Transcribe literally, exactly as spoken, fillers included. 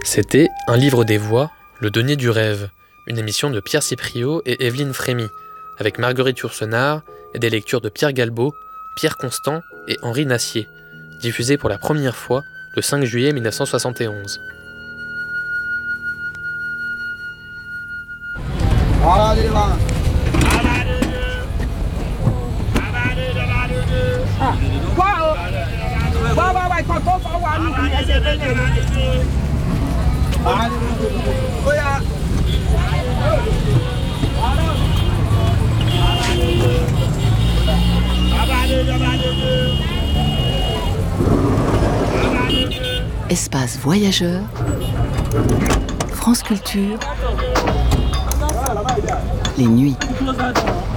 C'était Un livre des voix, le denier du rêve, une émission de Pierre Cipriot et Evelyne Frémy, avec Marguerite Yourcenar et des lectures de Pierre Galbaud, Pierre Constant et Henri Nassier, diffusée pour la première fois le cinq juillet mille neuf cent soixante et onze. Espace voyageur, France Culture, les nuits.